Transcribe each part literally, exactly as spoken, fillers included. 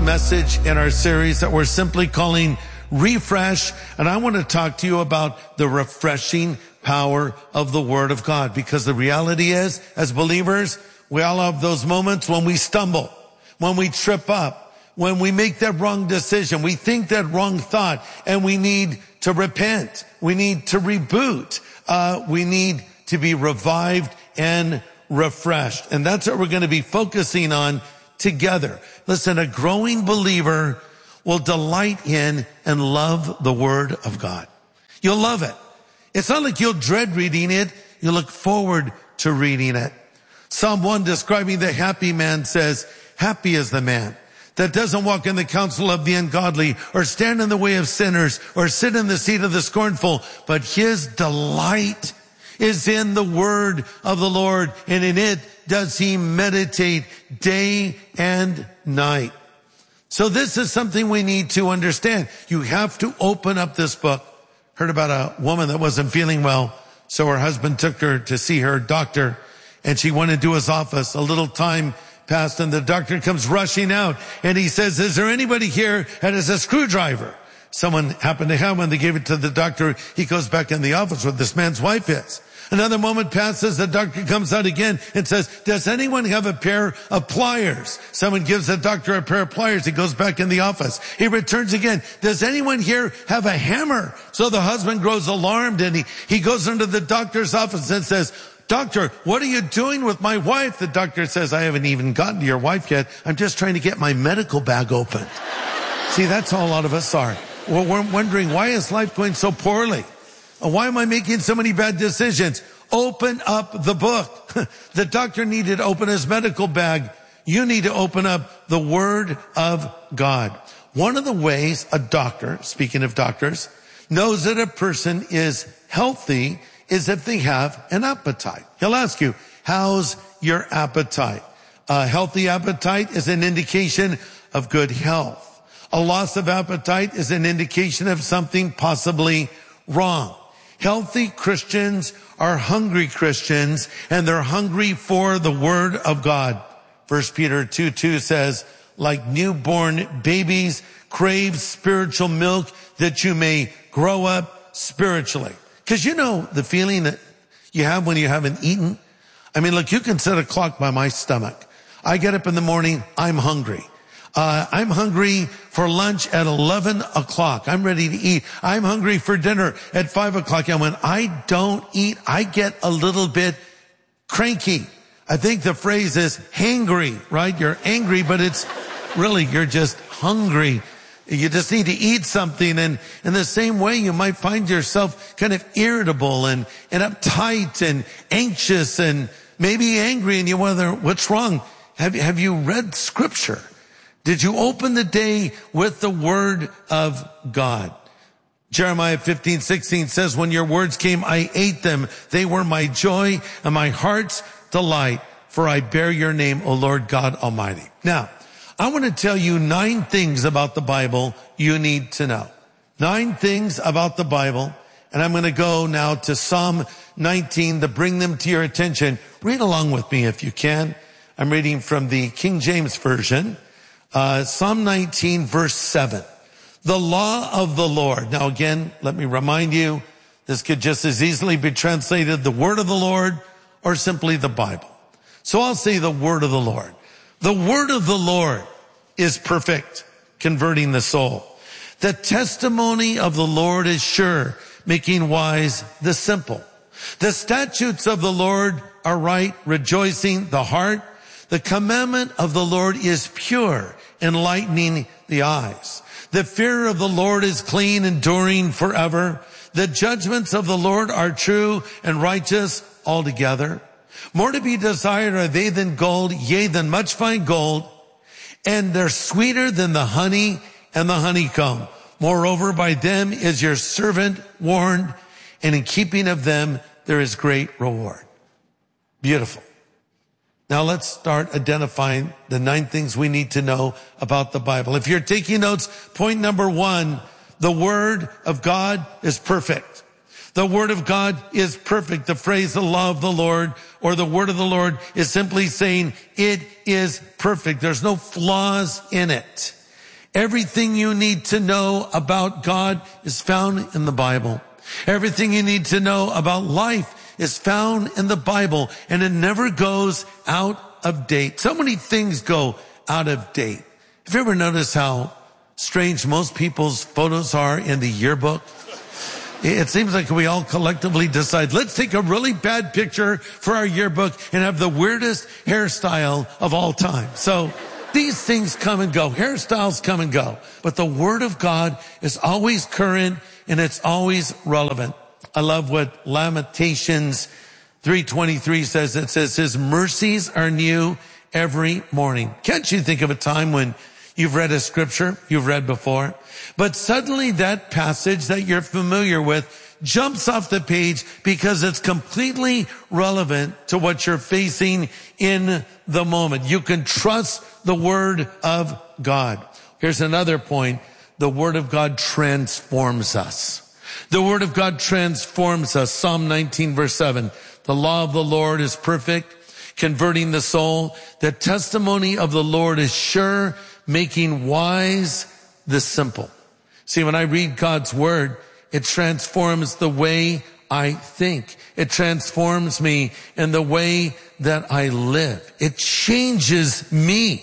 message in our series that we're simply calling Refresh. And I want to talk to you about the refreshing power of the Word of God. Because the reality is, as believers, we all have those moments when we stumble, when we trip up, when we make that wrong decision, we think that wrong thought, and we need to repent. We need to reboot. Uh, we need to be revived and refreshed. And that's what we're going to be focusing on together. Listen, a growing believer will delight in and love the Word of God. You'll love it. It's not like you'll dread reading it. You look forward to reading it. Psalm one, describing the happy man, says, happy is the man that doesn't walk in the counsel of the ungodly, or stand in the way of sinners, or sit in the seat of the scornful, but his delight is in the word of the Lord, and in it does he meditate day and night. So this is something we need to understand. You have to open up this book. Heard about a woman that wasn't feeling well, so her husband took her to see her doctor, and she went into his office. A little time passed, and the doctor comes rushing out, and he says, is there anybody here that has a screwdriver? Someone happened to have one. They gave it to the doctor. He goes back in the office where this man's wife is. Another moment passes. The doctor comes out again and says, does anyone have a pair of pliers? Someone gives the doctor a pair of pliers. He goes back in the office. He returns again. Does anyone here have a hammer? So the husband grows alarmed, and he, he goes into the doctor's office and says, doctor, what are you doing with my wife? The doctor says, I haven't even gotten to your wife yet. I'm just trying to get my medical bag open. See, that's how a lot of us are. Well, we're wondering, why is life going so poorly? Why am I making so many bad decisions? Open up the book. The doctor needed to open his medical bag. You need to open up the Word of God. One of the ways a doctor, speaking of doctors, knows that a person is healthy is if they have an appetite. He'll ask you, how's your appetite? A healthy appetite is an indication of good health. A loss of appetite is an indication of something possibly wrong. Healthy Christians are hungry Christians, and they're hungry for the Word of God. First Peter two two says, like newborn babies, crave spiritual milk that you may grow up spiritually. Because you know the feeling that you have when you haven't eaten? I mean, look, you can set a clock by my stomach. I get up in the morning, I'm hungry. Uh, I'm hungry for lunch at eleven o'clock. I'm ready to eat. I'm hungry for dinner at five o'clock. And when I don't eat, I get a little bit cranky. I think the phrase is hangry, right? You're angry, but it's really, you're just hungry. You just need to eat something. And in the same way, you might find yourself kind of irritable and, and uptight and anxious and maybe angry. And you wonder, what's wrong? Have, have you read Scripture? Did you open the day with the Word of God? Jeremiah fifteen sixteen says, when your words came, I ate them. They were my joy and my heart's delight, for I bear your name, O Lord God Almighty. Now, I want to tell you nine things about the Bible you need to know. Nine things about the Bible. And I'm going to go now to Psalm nineteen to bring them to your attention. Read along with me if you can. I'm reading from the King James Version. Uh, Psalm nineteen, verse seven. The law of the Lord. Now again, let me remind you, this could just as easily be translated the word of the Lord or simply the Bible. So I'll say the word of the Lord. The word of the Lord is perfect, converting the soul. The testimony of the Lord is sure, making wise the simple. The statutes of the Lord are right, rejoicing the heart. The commandment of the Lord is pure, enlightening the eyes. The fear of the Lord is clean, enduring forever. The judgments of the Lord are true and righteous altogether. More to be desired are they than gold, yea, than much fine gold. And they're sweeter than the honey and the honeycomb. Moreover, by them is your servant warned, and in keeping of them there is great reward. Beautiful. Now let's start identifying the nine things we need to know about the Bible. If you're taking notes, point number one, the Word of God is perfect. The Word of God is perfect. The phrase, the law of the Lord, or the Word of the Lord, is simply saying it is perfect. There's no flaws in it. Everything you need to know about God is found in the Bible. Everything you need to know about life is found in the Bible, and it never goes out of date. So many things go out of date. Have you ever noticed how strange most people's photos are in the yearbook? It seems like we all collectively decide, let's take a really bad picture for our yearbook and have the weirdest hairstyle of all time. So these things come and go. Hairstyles come and go. But the Word of God is always current and it's always relevant. I love what Lamentations three twenty-three says. It says, His mercies are new every morning. Can't you think of a time when you've read a scripture you've read before, but suddenly that passage that you're familiar with jumps off the page because it's completely relevant to what you're facing in the moment. You can trust the Word of God. Here's another point. The Word of God transforms us. The Word of God transforms us. Psalm nineteen verse seven. The law of the Lord is perfect, converting the soul. The testimony of the Lord is sure, making wise the simple. See, when I read God's Word, it transforms the way I think. It transforms me in the way that I live. It changes me.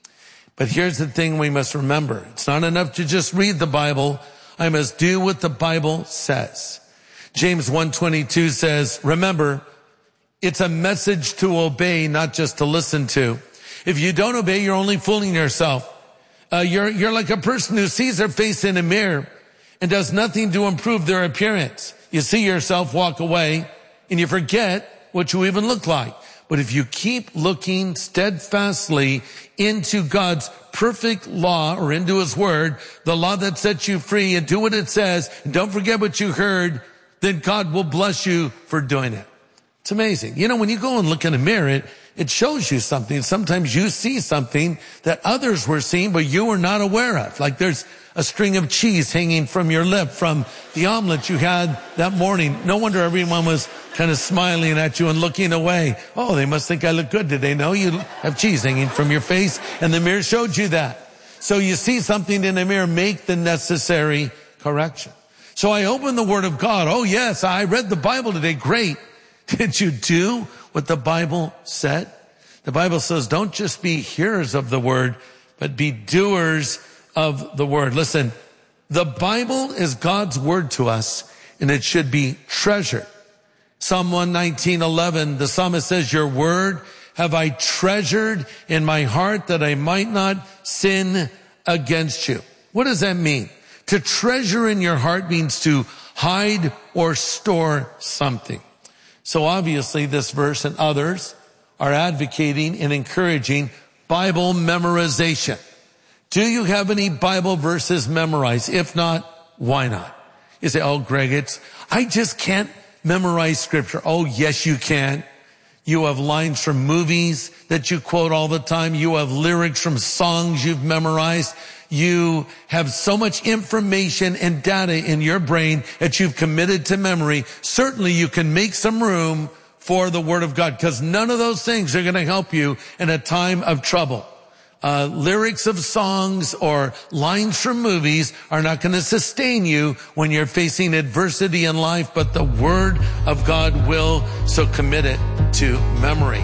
But here's the thing we must remember. It's not enough to just read the Bible. I must do what the Bible says. James one twenty-two says, remember, it's a message to obey, not just to listen to. If you don't obey, you're only fooling yourself. Uh, you're, you're like a person who sees their face in a mirror and does nothing to improve their appearance. You see yourself walk away and you forget what you even look like. But if you keep looking steadfastly into God's perfect law or into His Word, the law that sets you free, and do what it says, and don't forget what you heard, then God will bless you for doing it. It's amazing. You know, when you go and look in a mirror, it, it shows you something. Sometimes you see something that others were seeing, but you were not aware of. Like there's a string of cheese hanging from your lip from the omelet you had that morning. No wonder everyone was kind of smiling at you and looking away. Oh, they must think I look good. Did they know you have cheese hanging from your face? And the mirror showed you that. So you see something in the mirror, make the necessary correction. So I opened the Word of God. Oh yes, I read the Bible today. Great. Did you do what the Bible said? The Bible says don't just be hearers of the Word, but be doers of the Word. Listen, the Bible is God's Word to us, and it should be treasured. Psalm one nineteen eleven, the psalmist says, your Word have I treasured in my heart that I might not sin against you. What does that mean? To treasure in your heart means to hide or store something. So obviously this verse and others are advocating and encouraging Bible memorization. Do you have any Bible verses memorized? If not, why not? You say, oh, Greg, it's, I just can't memorize scripture. Oh, yes, you can. You have lines from movies that you quote all the time. You have lyrics from songs you've memorized. You have so much information and data in your brain that you've committed to memory. Certainly you can make some room for the Word of God, because none of those things are going to help you in a time of trouble. Uh, lyrics of songs or lines from movies are not going to sustain you when you're facing adversity in life, but the Word of God will, so commit it to memory.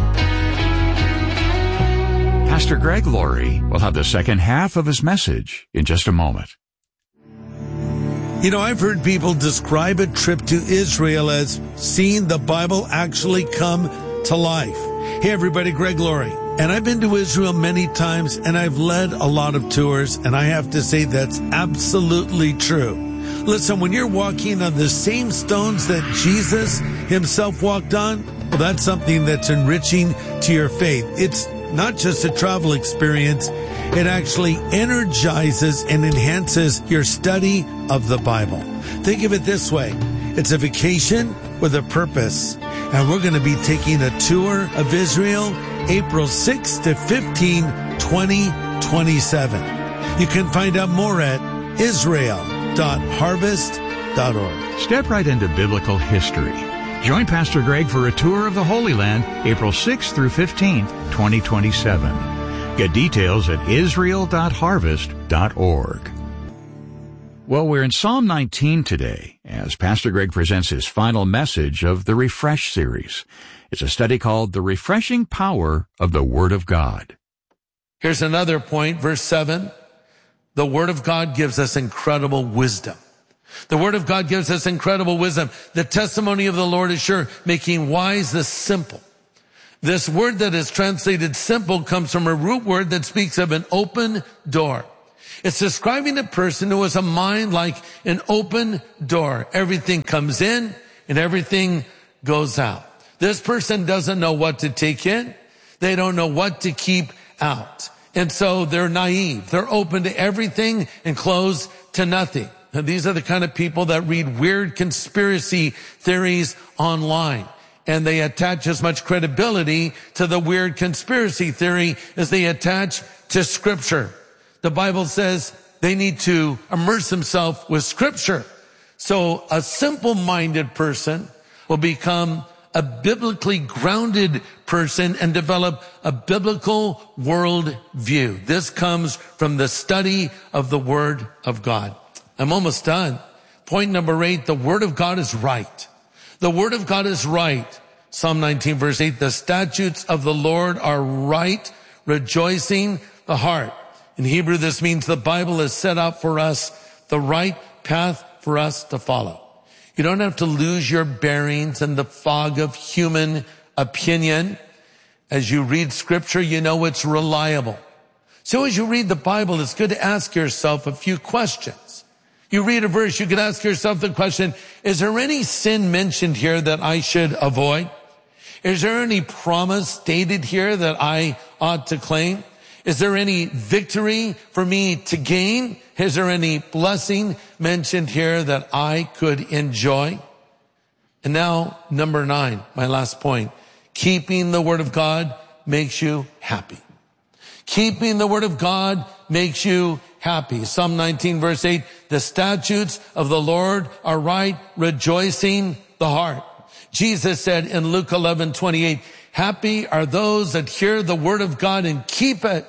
Pastor Greg Laurie will have the second half of his message in just a moment. You know, I've heard people describe a trip to Israel as seeing the Bible actually come to life. Hey everybody, Greg Laurie. And I've been to Israel many times, and I've led a lot of tours, and I have to say that's absolutely true. Listen, when you're walking on the same stones that Jesus himself walked on, well, that's something that's enriching to your faith. It's not just a travel experience. It actually energizes and enhances your study of the Bible. Think of it this way. It's a vacation with a purpose. And we're going to be taking a tour of Israel April sixth to fifteenth, twenty twenty-seven. You can find out more at israel dot harvest dot org. Step right into biblical history. Join Pastor Greg for a tour of the Holy Land April sixth through fifteenth, twenty twenty-seven. Get details at israel dot harvest dot org. Well, we're in Psalm nineteen today as Pastor Greg presents his final message of the Refresh series. It's a study called The Refreshing Power of the Word of God. Here's another point, verse seven. The Word of God gives us incredible wisdom. The Word of God gives us incredible wisdom. The testimony of the Lord is sure, making wise the simple. This word that is translated simple comes from a root word that speaks of an open door. It's describing a person who has a mind like an open door. Everything comes in and everything goes out. This person doesn't know what to take in. They don't know what to keep out. And so they're naive. They're open to everything and closed to nothing. Now, these are the kind of people that read weird conspiracy theories online. And they attach as much credibility to the weird conspiracy theory as they attach to Scripture. The Bible says they need to immerse themselves with Scripture. So a simple-minded person will become a biblically grounded person and develop a biblical world view. This comes from the study of the Word of God. I'm almost done. Point number eight, the Word of God is right. The Word of God is right. Psalm nineteen verse eight, the statutes of the Lord are right, rejoicing the heart. In Hebrew, this means the Bible has set out for us the right path for us to follow. You don't have to lose your bearings in the fog of human opinion. As you read Scripture, you know it's reliable. So as you read the Bible, it's good to ask yourself a few questions. You read a verse, you could ask yourself the question, is there any sin mentioned here that I should avoid? Is there any promise stated here that I ought to claim? Is there any victory for me to gain? Is there any blessing mentioned here that I could enjoy? And now, number nine, my last point. Keeping the Word of God makes you happy. Keeping the Word of God makes you happy. Psalm nineteen verse eight, the statutes of the Lord are right, rejoicing the heart. Jesus said in Luke eleven twenty-eight, happy are those that hear the Word of God and keep it.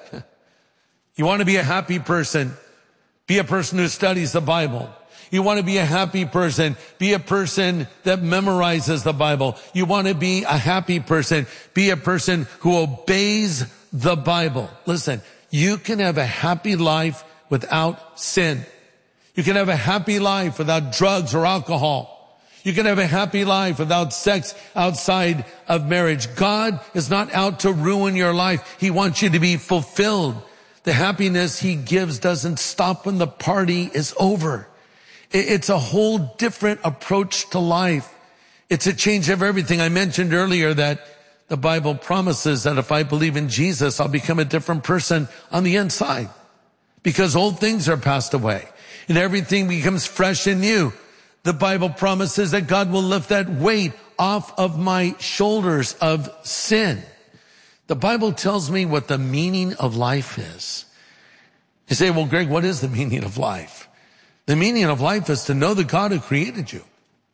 You want to be a happy person? Be a person who studies the Bible. You want to be a happy person? Be a person that memorizes the Bible. You want to be a happy person? Be a person who obeys the Bible. Listen, you can have a happy life without sin. You can have a happy life without drugs or alcohol. You can have a happy life without sex outside of marriage. God is not out to ruin your life. He wants you to be fulfilled. The happiness He gives doesn't stop when the party is over. It's a whole different approach to life. It's a change of everything. I mentioned earlier that the Bible promises that if I believe in Jesus, I'll become a different person on the inside because old things are passed away and everything becomes fresh and new. The Bible promises that God will lift that weight off of my shoulders of sin. The Bible tells me what the meaning of life is. You say, well, Greg, what is the meaning of life? The meaning of life is to know the God who created you.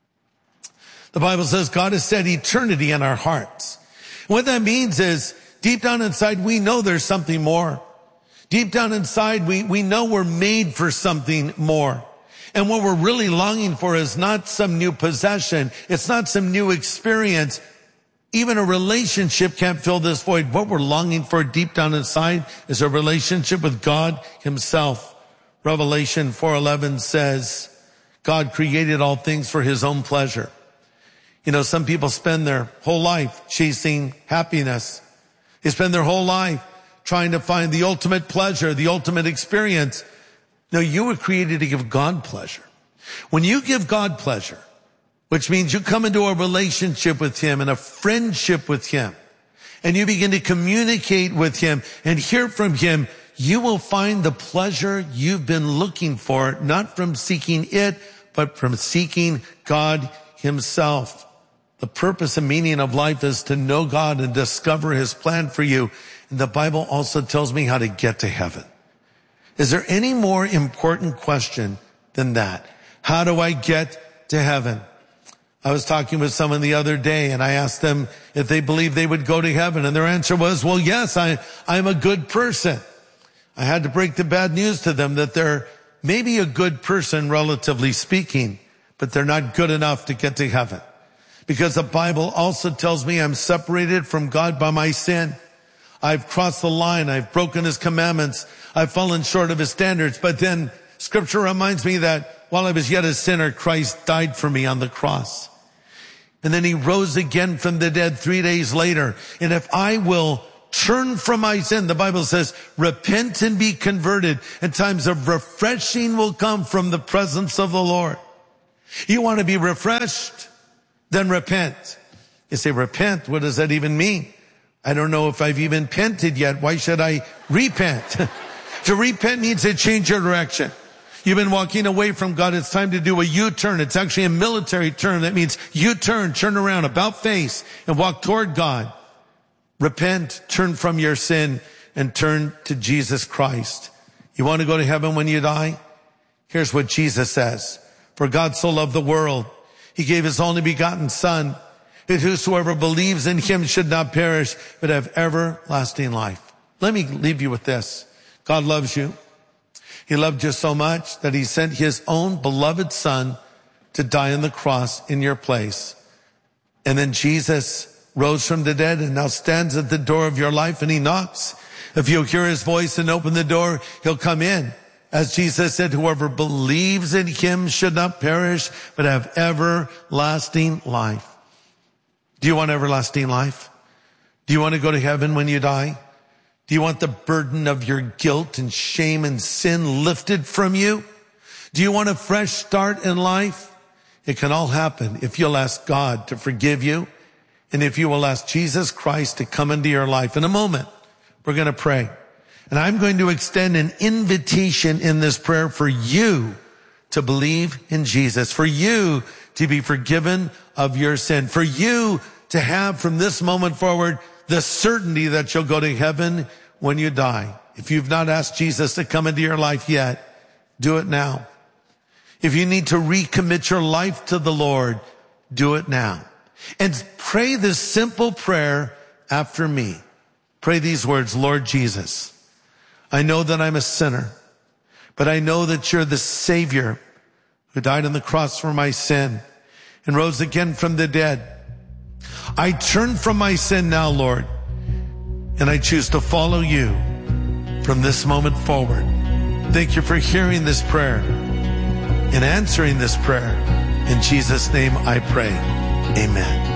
The Bible says God has set eternity in our hearts. What that means is deep down inside, we know there's something more. Deep down inside, we, we know we're made for something more. And what we're really longing for is not some new possession. It's not some new experience. Even a relationship can't fill this void. What we're longing for deep down inside is a relationship with God Himself. Revelation four eleven says, God created all things for His own pleasure. You know, some people spend their whole life chasing happiness. They spend their whole life trying to find the ultimate pleasure, the ultimate experience. No, you were created to give God pleasure. When you give God pleasure, which means you come into a relationship with Him and a friendship with Him, and you begin to communicate with Him and hear from Him, you will find the pleasure you've been looking for, not from seeking it, but from seeking God Himself. The purpose and meaning of life is to know God and discover His plan for you. And the Bible also tells me how to get to heaven. Is there any more important question than that? How do I get to heaven? I was talking with someone the other day and I asked them if they believed they would go to heaven. And their answer was, well, yes, I, I'm a good person. I had to break the bad news to them that they're maybe a good person, relatively speaking, but they're not good enough to get to heaven. Because the Bible also tells me I'm separated from God by my sin. I've crossed the line. I've broken his commandments. I've fallen short of his standards. But then scripture reminds me that while I was yet a sinner, Christ died for me on the cross. And then he rose again from the dead three days later. And if I will turn from my sin, the Bible says, repent and be converted, and times of refreshing will come from the presence of the Lord. You want to be refreshed? Then repent. You say, repent? What does that even mean? I don't know if I've even repented yet. Why should I repent? To repent means to change your direction. You've been walking away from God. It's time to do a U-turn. It's actually a military term. That means U-turn, turn around, about face, and walk toward God. Repent, turn from your sin, and turn to Jesus Christ. You want to go to heaven when you die? Here's what Jesus says. For God so loved the world, he gave his only begotten Son, that whosoever believes in him should not perish, but have everlasting life. Let me leave you with this. God loves you. He loved you so much that he sent his own beloved Son to die on the cross in your place. And then Jesus rose from the dead and now stands at the door of your life and he knocks. If you'll hear his voice and open the door, he'll come in. As Jesus said, whoever believes in him should not perish, but have everlasting life. Do you want everlasting life? Do you want to go to heaven when you die? Do you want the burden of your guilt and shame and sin lifted from you? Do you want a fresh start in life? It can all happen if you'll ask God to forgive you and if you will ask Jesus Christ to come into your life. In a moment, we're going to pray. And I'm going to extend an invitation in this prayer for you to believe in Jesus, for you to be forgiven of your sin, for you to have from this moment forward the certainty that you'll go to heaven when you die. If you've not asked Jesus to come into your life yet, do it now. If you need to recommit your life to the Lord, do it now. And pray this simple prayer after me. Pray these words, Lord Jesus, I know that I'm a sinner, but I know that you're the Savior who died on the cross for my sin and rose again from the dead. I turn from my sin now, Lord, and I choose to follow you from this moment forward. Thank you for hearing this prayer and answering this prayer. In Jesus' name I pray. Amen.